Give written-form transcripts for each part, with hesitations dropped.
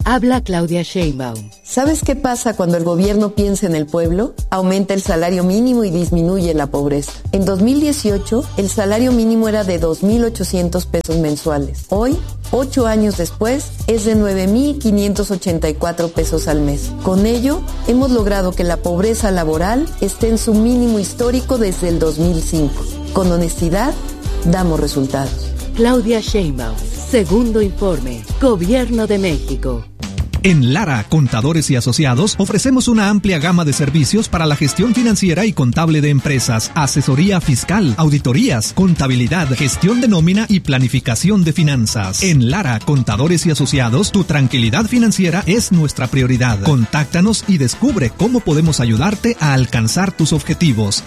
Habla Claudia Sheinbaum. ¿Sabes qué pasa cuando el gobierno piensa en el pueblo? Aumenta el salario mínimo y disminuye la pobreza. En 2018, el salario mínimo era de 2,800 pesos mensuales. Hoy, 8 años después, es de 9,584 pesos al mes. Con ello, hemos logrado que la pobreza laboral esté en su mínimo histórico desde el 2005. Con honestidad, damos resultados. Claudia Sheinbaum. Segundo informe. Gobierno de México. En Lara, Contadores y Asociados, ofrecemos una amplia gama de servicios para la gestión financiera y contable de empresas, asesoría fiscal, auditorías, contabilidad, gestión de nómina y planificación de finanzas. En Lara, Contadores y Asociados, tu tranquilidad financiera es nuestra prioridad. Contáctanos y descubre cómo podemos ayudarte a alcanzar tus objetivos.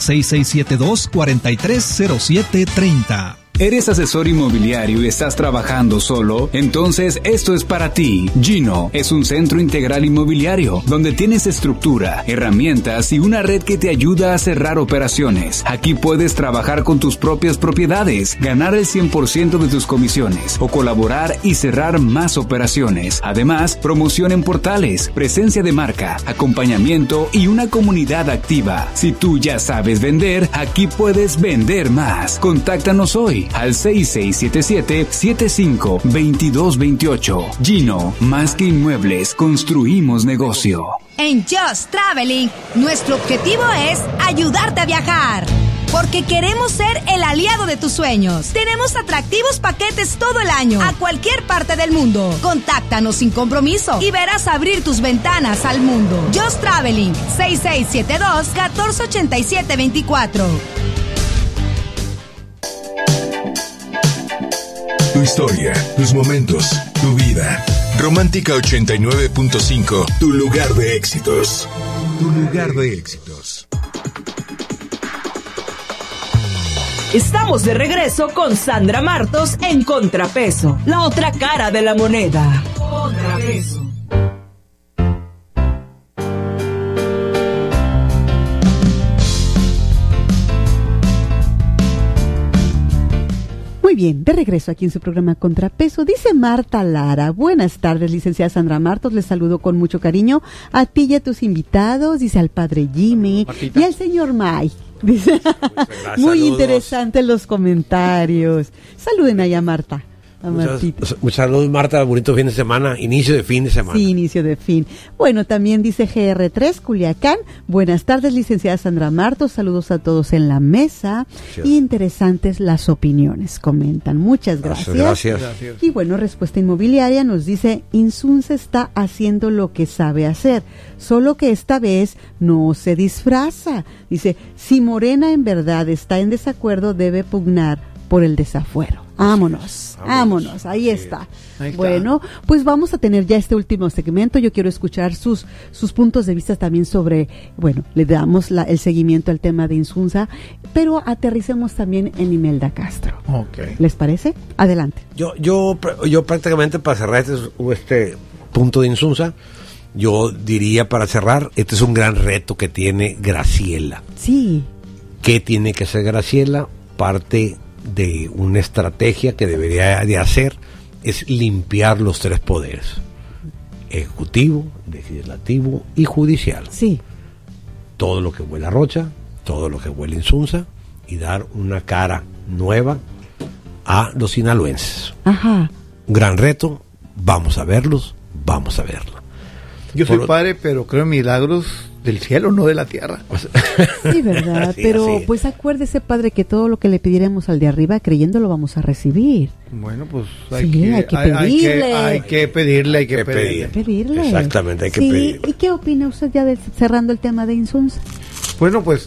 6672-430730. ¿Eres asesor inmobiliario y estás trabajando solo? Entonces esto es para ti. Gino es un centro integral inmobiliario donde tienes estructura, herramientas y una red que te ayuda a cerrar operaciones. Aquí puedes trabajar con tus propias propiedades, ganar el 100% de tus comisiones o colaborar y cerrar más operaciones. Además, promoción en portales, presencia de marca, acompañamiento y una comunidad activa. Si tú ya sabes vender, aquí puedes vender más. Contáctanos hoy al 6677-752228. Gino, más que inmuebles, construimos negocio. En Just Traveling, nuestro objetivo es ayudarte a viajar. Porque queremos ser el aliado de tus sueños. Tenemos atractivos paquetes todo el año, a cualquier parte del mundo. Contáctanos sin compromiso y verás abrir tus ventanas al mundo. Just Traveling, 6672-148724. Tu historia, tus momentos, tu vida. Romántica 89.5, tu lugar de éxitos. Tu lugar de éxitos. Estamos de regreso con Sandra Martos en Contrapeso, la otra cara de la moneda. Contrapeso. Muy bien, de regreso aquí en su programa Contrapeso. Dice Marta Lara: buenas tardes, licenciada Sandra Martos, les saludo con mucho cariño a ti y a tus invitados, dice al padre Jimmy Martita. Y al señor Mike. Dice, muy saludos. Interesantes los comentarios. Saluden allá, Marta. Muchas saludos, Marta, bonito fin de semana, inicio de fin de semana. Sí, inicio de fin. Bueno, también dice GR3, Culiacán: buenas tardes, licenciada Sandra Martos, saludos a todos en la mesa. Gracias. Y interesantes las opiniones, comentan. Muchas gracias. Gracias. Y bueno, Respuesta Inmobiliaria nos dice: Insunza está haciendo lo que sabe hacer, solo que esta vez no se disfraza. Dice, si Morena en verdad está en desacuerdo, debe pugnar por el desafuero. Vámonos, ahí está. Bueno, pues vamos a tener ya este último segmento. Yo quiero escuchar sus puntos de vista también sobre, bueno, le damos el seguimiento al tema de Insunza, pero aterricemos también en Imelda Castro. Okay. ¿Les parece? Adelante. Yo prácticamente para cerrar este punto de Insunza, yo diría para cerrar, este es un gran reto que tiene Graciela. Sí. ¿Qué tiene que hacer Graciela? Parte de una estrategia que debería de hacer es limpiar los tres poderes: ejecutivo, legislativo y judicial. Sí. Todo lo que huele a Rocha, todo lo que huele a Insunza, y dar una cara nueva a los sinaloenses. Ajá. Un gran reto, vamos a verlos, vamos a verlo. Yo soy padre, pero creo en milagros del cielo, no de la tierra. Sí, verdad, sí, pero así. Pues acuérdese, padre, que todo lo que le pidiéramos al de arriba, creyendo lo vamos a recibir. Bueno, pues hay que pedirle. Hay que pedirle. Exactamente, hay que pedir. ¿Y qué opina usted ya cerrando el tema de Insunza? Bueno, pues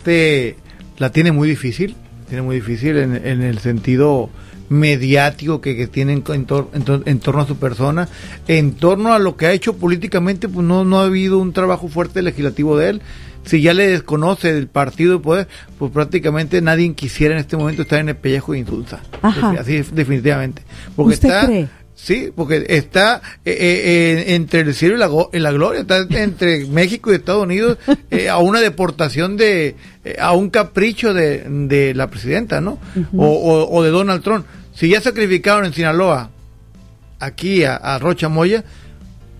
la tiene muy difícil en el sentido mediático que tienen en torno a su persona, en torno a lo que ha hecho políticamente. Pues no ha habido un trabajo fuerte legislativo de él. Si ya le desconoce el partido de poder, pues prácticamente nadie quisiera en este momento estar en el pellejo de Insunza. Así definitivamente. Porque ¿usted cree? Sí, porque está entre el cielo y la gloria, está entre México y Estados Unidos, a una deportación a un capricho de la presidenta, ¿no? Uh-huh. O de Donald Trump. Si ya sacrificaron en Sinaloa aquí a Rocha Moya,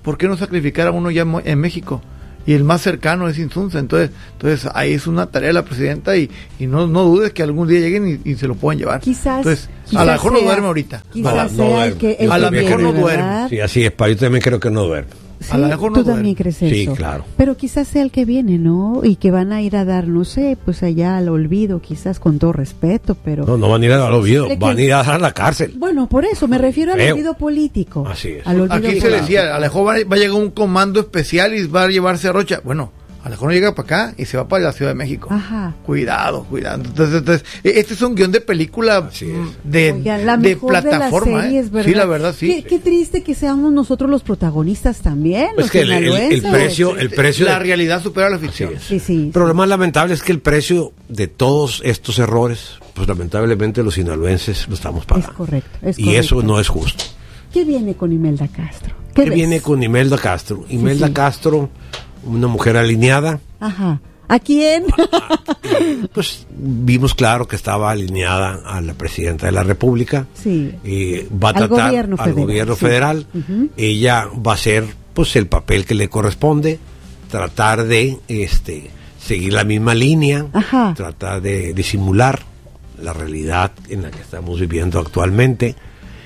¿por qué no sacrificar a uno ya en México? Y el más cercano es Insunza. Entonces ahí es una tarea de la presidenta y no dudes que algún día lleguen y se lo puedan llevar. Entonces, a lo mejor no duerme ahorita. Quizás sea el que a lo mejor no duerme. ¿verdad? Sí, así es, yo también creo que no duerme. Sí, a lo mejor no tú duerme. también crees eso. Sí, claro. Pero quizás sea el que viene, ¿no? Y que van a ir a dar, no sé, pues allá al olvido, quizás con todo respeto, pero... No van a ir al olvido, van a ir a dejar la cárcel. Bueno, por eso me refiero al Feo. olvido político. Así es. Al olvido Aquí se político. decía, a lo mejor va a llegar un comando especial y va a llevarse a Rocha. Bueno, a lo mejor no llega para acá y se va para la Ciudad de México. Ajá. Cuidado. Entonces, este es un guión de película Oigan, la de mejor plataforma. de las series, ¿verdad? Sí, la verdad, sí. Qué triste que seamos nosotros los protagonistas también. Pues los que el sinaloenses. precio La realidad supera la ficción. Sí. Pero lo más lamentable es que el precio de todos estos errores, pues lamentablemente los sinaloenses lo estamos pagando. Es correcto. Y eso no es justo. ¿Qué viene con Imelda Castro? ¿Qué viene con Imelda Castro? Imelda Castro, una mujer alineada. Ajá. ¿A quién? Pues vimos claro que estaba alineada a la presidenta de la República. Sí. Va a Al tratar gobierno federal. Uh-huh. Ella va a hacer pues el papel que le corresponde, tratar de seguir la misma línea, Ajá. tratar de disimular la realidad en la que estamos viviendo actualmente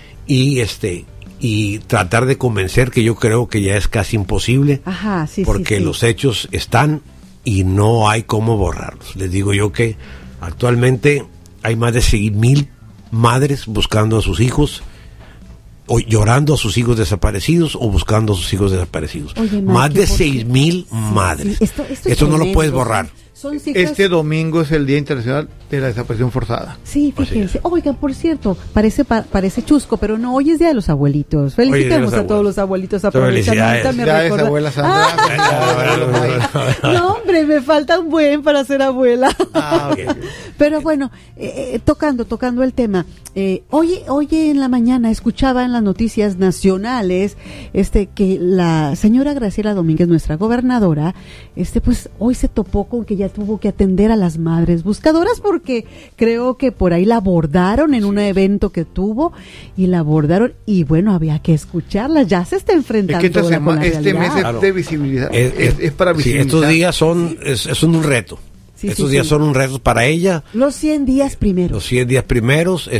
y tratar de convencer, que yo creo que ya es casi imposible. Ajá, sí, porque sí. los hechos están y no hay cómo borrarlos. Les digo yo que actualmente hay más de 6,000 madres buscando a sus hijos, o llorando a sus hijos desaparecidos o buscando a sus hijos desaparecidos. Oye, más de 6,000 madres. Sí, esto no lo tremendo. puedes borrar. Son cifras... Este domingo es el Día Internacional de la Desaparición Forzada. Sí, fíjense. Oigan, por cierto, parece chusco, pero no, hoy es Día de los Abuelitos. Felicitemos a todos los abuelitos. Felicidades. Abuela Sandra. No, hombre, me falta un buen para ser abuela. Okay. Pero bueno, tocando el tema. Hoy en la mañana escuchaba en las noticias nacionales que la señora Graciela Domínguez, nuestra gobernadora, pues hoy se topó con que ya tuvo que atender a las madres buscadoras, porque creo que por ahí la abordaron en un evento que tuvo y la abordaron y bueno, había que escucharla. Ya se está enfrentando es que con la este realidad. mes es de visibilidad, es para visibilizar. Estos días son un reto. Estos días son un reto para ella. Los 100 días primeros. Los 100 días primeros,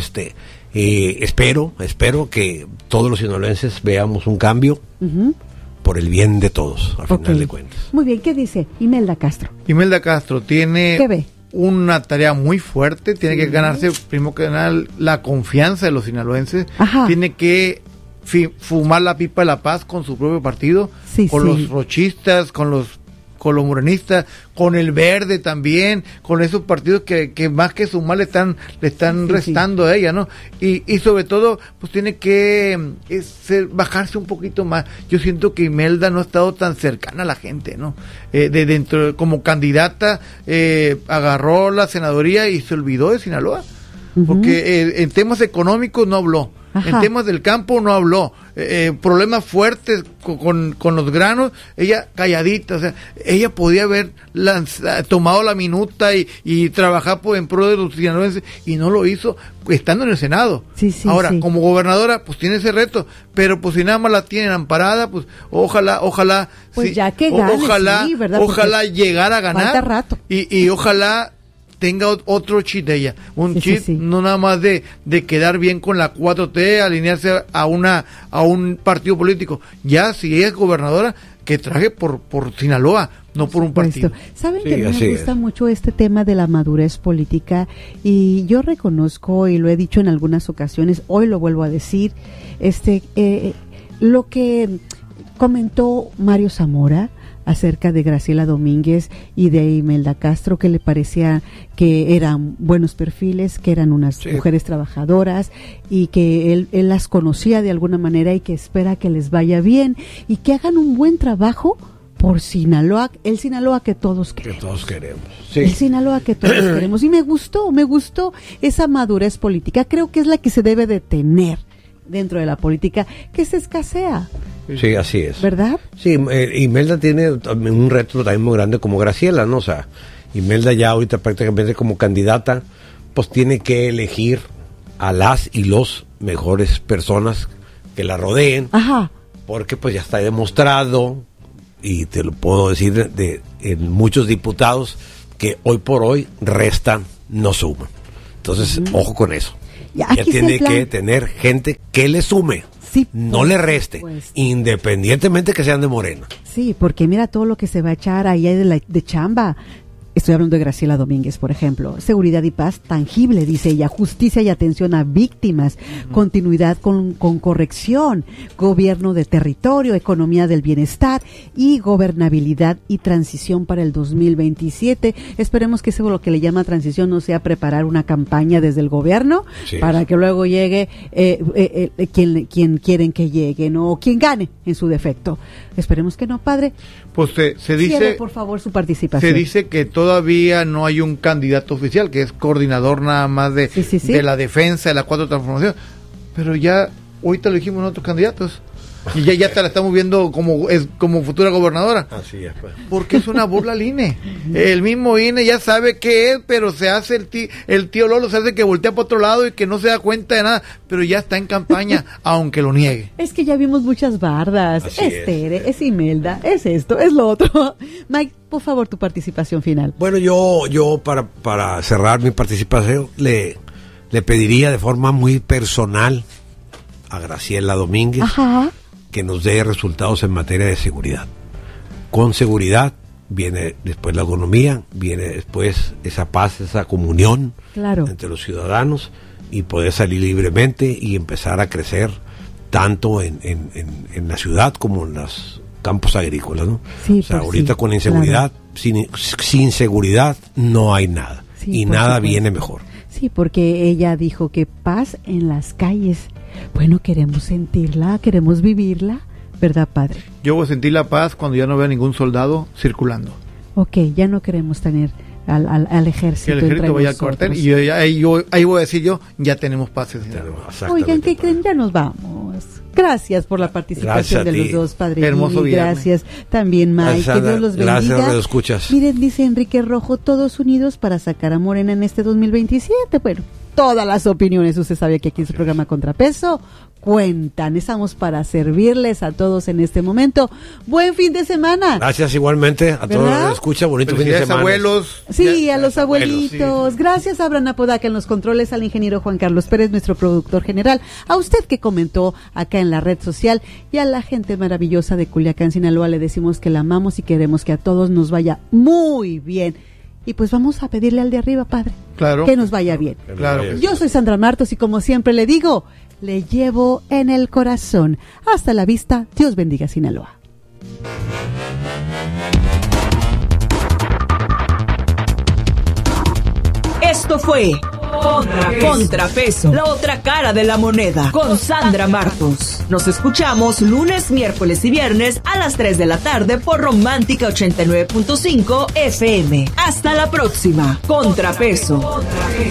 espero que todos los sinaloenses veamos un cambio. Uh-huh. Por el bien de todos, al final de cuentas. Muy bien, ¿qué dice Imelda Castro? Imelda Castro tiene ¿Qué ve? Una tarea muy fuerte, tiene que ganarse, primero que nada, la confianza de los sinaloenses. Ajá. Tiene que fumar la pipa de la paz con su propio partido, con los rochistas, con los morenistas, con el verde también, con esos partidos que más que sumar le están restando a ella, ¿no? Y sobre todo, pues tiene que bajarse un poquito más. Yo siento que Imelda no ha estado tan cercana a la gente, ¿no? Dentro, como candidata, agarró la senaduría y se olvidó de Sinaloa, porque en temas económicos no habló. Ajá. En temas del campo no habló, problemas fuertes con los granos, ella calladita, o sea, ella podía haber tomado la minuta y trabajar en pro de los sinaloenses y no lo hizo estando en el Senado. Ahora, como gobernadora, pues tiene ese reto, pero pues si nada más la tienen amparada, pues ojalá, pues ya que gane, ojalá llegara a ganar, falta rato. Y ojalá tenga otro chip de ella, no nada más de quedar bien con la 4T, alinearse a un partido político. Ya si ella es gobernadora, que traje por Sinaloa, no por un partido. Saben que me gusta mucho este tema de la madurez política, y yo reconozco, y lo he dicho en algunas ocasiones, hoy lo vuelvo a decir, lo que comentó Mario Zamora acerca de Graciela Domínguez y de Imelda Castro, que le parecía que eran buenos perfiles, que eran unas mujeres trabajadoras y que él las conocía de alguna manera y que espera que les vaya bien y que hagan un buen trabajo por Sinaloa, el Sinaloa que todos queremos. El Sinaloa que todos queremos. Y me gustó esa madurez política. Creo que es la que se debe de tener dentro de la política, que se escasea. Sí, así es. ¿Verdad? Sí, Imelda tiene un reto también muy grande como Graciela, ¿no? O sea, Imelda ya ahorita prácticamente como candidata, pues tiene que elegir a las y los mejores personas que la rodeen. Ajá. porque pues ya está demostrado, y te lo puedo decir en muchos diputados, que hoy por hoy restan, no suman. Entonces, ojo con eso. Ya tiene que tener gente que le sume. Sí, no le reste, independientemente que sean de Morena. Sí, porque mira todo lo que se va a echar ahí de chamba. Estoy hablando de Graciela Domínguez, por ejemplo. Seguridad y paz tangible, dice ella. Justicia y atención a víctimas. Continuidad con corrección. Gobierno de territorio, economía del bienestar y gobernabilidad y transición para el 2027. Esperemos que eso lo que le llama transición no sea preparar una campaña desde el gobierno para que luego llegue quien quieren que llegue, ¿no? O quien gane en su defecto. Esperemos que no, padre. Pues se dice, cierre, por favor, su participación. Se dice que todavía no hay un candidato oficial, que es coordinador nada más de la defensa de la 4 transformación. Pero ya, ahorita lo dijimos nosotros candidatos. Y ya te la estamos viendo como futura gobernadora. Así es, pues. Porque es una burla al INE. El mismo INE ya sabe qué es, pero se hace el tío Lolo se hace que voltea para otro lado y que no se da cuenta de nada, pero ya está en campaña, aunque lo niegue. Es que ya vimos muchas bardas. Tere, es Imelda, es esto, es lo otro. Mike, por favor, tu participación final. Bueno, yo para cerrar mi participación le pediría de forma muy personal a Graciela Domínguez que nos dé resultados en materia de seguridad. Con seguridad viene después la economía, viene después esa paz, esa comunión entre los ciudadanos y poder salir libremente y empezar a crecer tanto en la ciudad como en los campos agrícolas, ¿no? Sí, o sea, ahorita con la inseguridad, sin seguridad no hay nada y nada viene mejor. Sí, porque ella dijo que paz en las calles. Bueno, queremos sentirla, queremos vivirla, ¿verdad, padre? Yo voy a sentir la paz cuando ya no vea ningún soldado circulando. Ok, ya no queremos tener al ejército. Que el ejército vaya al cuartel y ahí voy a decir ya tenemos paz. Oigan, ¿qué creen? Ya nos vamos. Gracias por la participación de los dos, padre. Hermoso viernes. Gracias también, Mike. Que Dios los bendiga. Gracias, lo escuchas. Miren, dice Enrique Rojo, todos unidos para sacar a Morena en este 2027. Bueno, todas las opiniones, usted sabe que aquí en su programa Contrapeso cuentan. Estamos para servirles a todos en este momento. Buen fin de semana. Gracias igualmente a todos los que escuchan. Bonito fin de semana. Abuelos. Sí, a los abuelitos. Sí. Gracias a Abraham Apodaca en los controles, al ingeniero Juan Carlos Pérez, nuestro productor general, a usted que comentó acá en la red social y a la gente maravillosa de Culiacán, Sinaloa. Le decimos que la amamos y queremos que a todos nos vaya muy bien. Y pues vamos a pedirle al de arriba, padre, que nos vaya bien. Claro. Yo soy Sandra Martos y como siempre le digo, le llevo en el corazón. Hasta la vista. Dios bendiga Sinaloa. Esto fue Contrapeso, la otra cara de la moneda, con Sandra Martos. Nos escuchamos lunes, miércoles y viernes a las 3 de la tarde por Romántica 89.5 FM. Hasta la próxima. Contrapeso.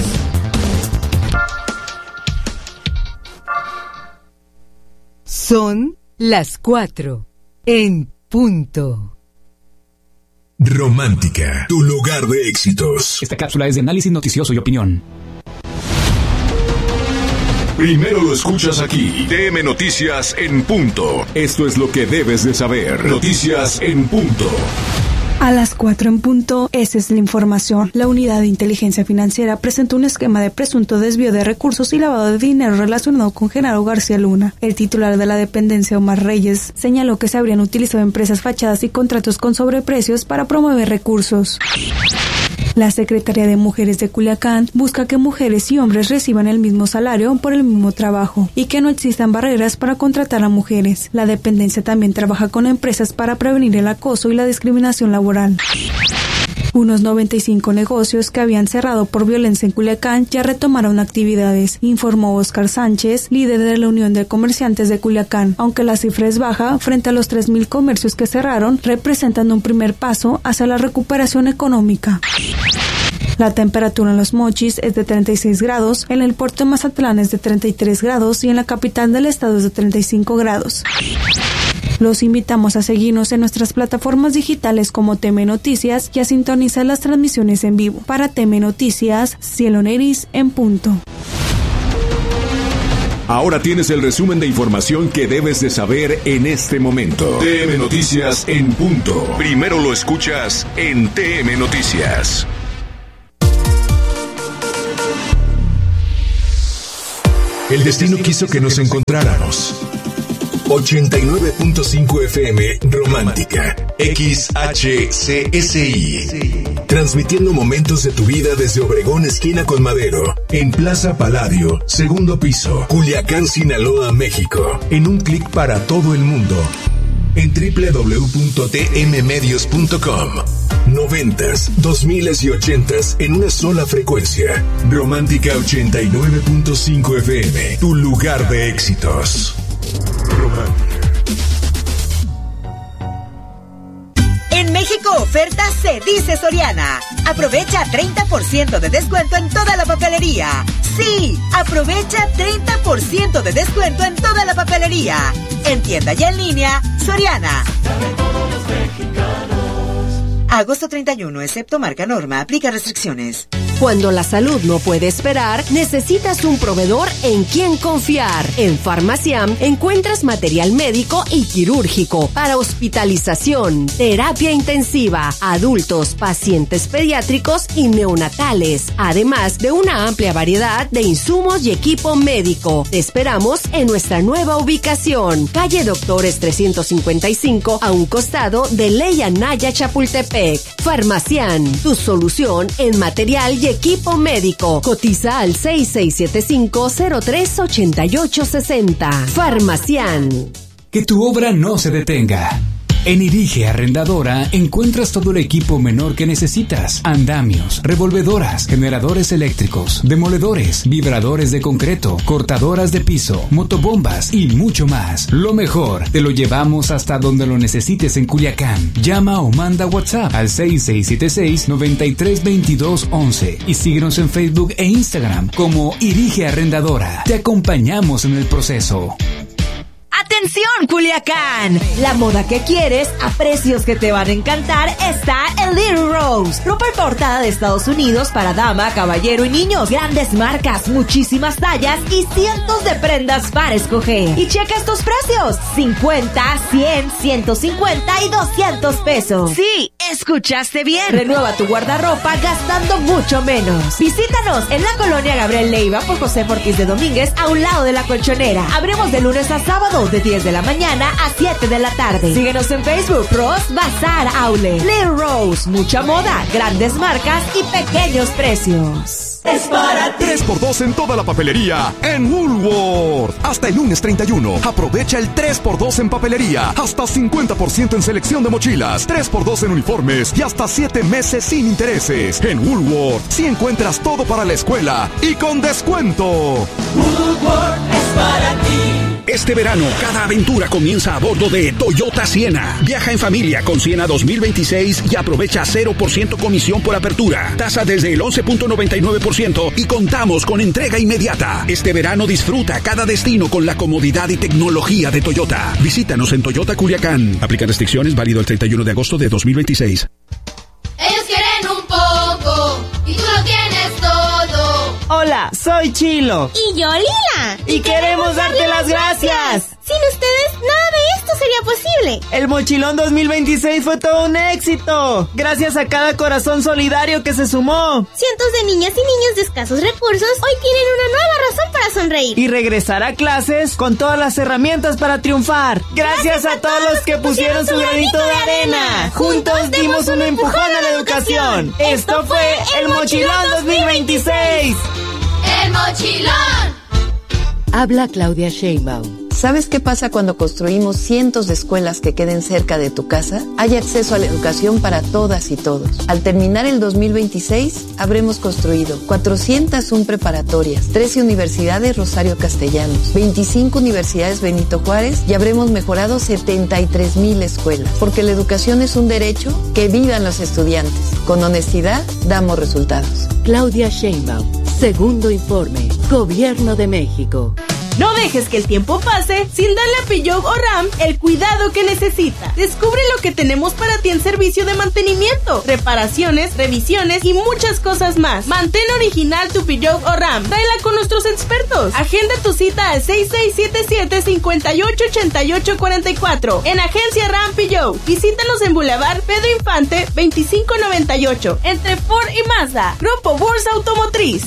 Son las 4 en punto. Romántica, tu lugar de éxitos. Esta cápsula es de análisis noticioso y opinión. Primero lo escuchas aquí. TM Noticias en punto. Esto es lo que debes de saber. Noticias en punto. A las 4 en punto, esa es la información. La Unidad de Inteligencia Financiera presentó un esquema de presunto desvío de recursos y lavado de dinero relacionado con Genaro García Luna. El titular de la dependencia, Omar Reyes, señaló que se habrían utilizado empresas fachadas y contratos con sobreprecios para promover recursos. La Secretaría de Mujeres de Culiacán busca que mujeres y hombres reciban el mismo salario por el mismo trabajo y que no existan barreras para contratar a mujeres. La dependencia también trabaja con empresas para prevenir el acoso y la discriminación laboral. Unos 95 negocios que habían cerrado por violencia en Culiacán ya retomaron actividades, informó Óscar Sánchez, líder de la Unión de Comerciantes de Culiacán. Aunque la cifra es baja, frente a los 3,000 comercios que cerraron, representan un primer paso hacia la recuperación económica. La temperatura en Los Mochis es de 36 grados, en el puerto de Mazatlán es de 33 grados y en la capital del estado es de 35 grados. Los invitamos a seguirnos en nuestras plataformas digitales como TM Noticias y a sintonizar las transmisiones en vivo. Para TM Noticias, Cielo Neris en punto. Ahora tienes el resumen de información que debes de saber en este momento. TM Noticias en punto. Primero lo escuchas en TM Noticias. El destino quiso que nos encontráramos. 89.5 FM Romántica XHCSI. Transmitiendo momentos de tu vida desde Obregón, esquina con Madero, en Plaza Palladio, segundo piso, Culiacán, Sinaloa, México. En un clic para todo el mundo. En www.tmmedios.com. 90s, 2000s y 80s en una sola frecuencia. Romántica 89.5 FM, tu lugar de éxitos. Romántica. En México, oferta se dice Soriana. Aprovecha 30% de descuento en toda la papelería. Sí, aprovecha 30% de descuento en toda la papelería. En tienda y en línea, Soriana. Agosto 31, excepto marca Norma, aplica restricciones. Cuando la salud no puede esperar, necesitas un proveedor en quien confiar. En Farmaciam encuentras material médico y quirúrgico para hospitalización, terapia intensiva, adultos, pacientes pediátricos y neonatales, además de una amplia variedad de insumos y equipo médico. Te esperamos en nuestra nueva ubicación, calle Doctores 355, a un costado de Ley Anaya Chapultepec. Farmaciam, tu solución en material y equipo médico. Cotiza al 6675-038860. Farmaciam. Que tu obra no se detenga. En Irige Arrendadora encuentras todo el equipo menor que necesitas. Andamios, revolvedoras, generadores eléctricos, demoledores, vibradores de concreto, cortadoras de piso, motobombas y mucho más. Lo mejor, te lo llevamos hasta donde lo necesites en Culiacán. Llama o manda WhatsApp al 6676-932211 y síguenos en Facebook e Instagram como Irige Arrendadora. Te acompañamos en el proceso. ¡Atención, Culiacán! La moda que quieres a precios que te van a encantar está en Little Rose. Ropa importada de Estados Unidos para dama, caballero y niños. Grandes marcas, muchísimas tallas y cientos de prendas para escoger. Y checa estos precios: 50, 100, 150 y 200 pesos. Sí, escuchaste bien. Renueva tu guardarropa gastando mucho menos. Visítanos en la colonia Gabriel Leiva por José Ortiz de Domínguez, a un lado de la Colchonera. Abrimos de lunes a sábado de 10 de la mañana a 7 de la tarde. Síguenos en Facebook, Rose Bazar Outlet. Little Rose, mucha moda, grandes marcas y pequeños precios. Es para ti. 3x2 en toda la papelería en Woolworth. Hasta el lunes 31. Aprovecha el 3x2 en papelería. Hasta 50% en selección de mochilas. 3x2 en uniformes y hasta 7 meses sin intereses. En Woolworth sí encuentras todo para la escuela y con descuento. Woolworth es para ti. Este verano, cada aventura comienza a bordo de Toyota Siena. Viaja en familia con Siena 2026 y aprovecha 0% comisión por apertura. Tasa desde el 11.99% y contamos con entrega inmediata. Este verano disfruta cada destino con la comodidad y tecnología de Toyota. Visítanos en Toyota Culiacán. Aplica restricciones, válido el 31 de agosto de 2026. Ellos quieren un poco y tú lo tienes todo. Hola, soy Chilo. Y yo Lila. Y queremos darte las gracias. Sin ustedes, nada de esto sería posible. El Mochilón 2026 fue todo un éxito. Gracias a cada corazón solidario que se sumó. Cientos de niñas y niños de escasos recursos hoy tienen una nueva razón para sonreír. Y regresar a clases con todas las herramientas para triunfar. Gracias a todos los que pusieron su granito de arena. Juntos dimos un empujón a la educación. Esto fue el Mochilón 2026. El Mochilón. Habla Claudia Sheinbaum. ¿Sabes qué pasa cuando construimos cientos de escuelas que queden cerca de tu casa? Hay acceso a la educación para todas y todos. Al terminar el 2026, habremos construido 401 preparatorias, 13 universidades Rosario Castellanos, 25 universidades Benito Juárez y habremos mejorado 73,000 escuelas. Porque la educación es un derecho, que vivan los estudiantes. Con honestidad, damos resultados. Claudia Sheinbaum. Segundo informe. Gobierno de México. No dejes que el tiempo pase sin darle a Peugeot o Ram el cuidado que necesita. Descubre lo que tenemos para ti en servicio de mantenimiento, reparaciones, revisiones y muchas cosas más. Mantén original tu Peugeot o Ram. Tráela con nuestros expertos. Agenda tu cita al 6677-588844 en Agencia Ram Peugeot. Visítanos en Boulevard Pedro Infante 2598 entre Ford y Mazda. Grupo Bursa Automotriz.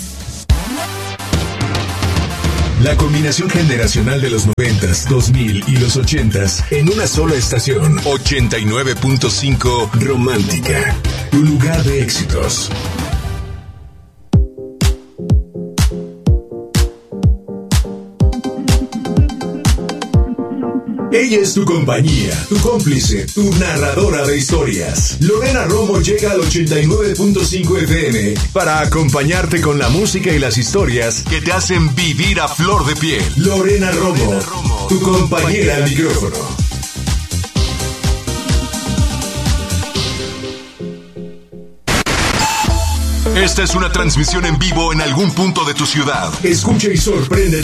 La combinación generacional de los 90s, 2000 y los 80s en una sola estación. 89.5 Romántica, tu lugar de éxitos. Ella es tu compañía, tu cómplice, tu narradora de historias. Lorena Romo llega al 89.5 FM para acompañarte con la música y las historias que te hacen vivir a flor de piel. Lorena Romo, tu compañera al micrófono. Esta es una transmisión en vivo en algún punto de tu ciudad. Escucha y sorprende